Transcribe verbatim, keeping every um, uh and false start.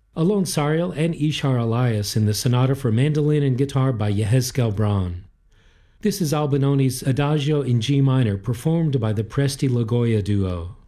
Alon Sariel and Ishar Elias in the Sonata for Mandolin and Guitar by Yehezkel Braun. This is Albinoni's Adagio in G minor performed by the Presti Lagoya Duo.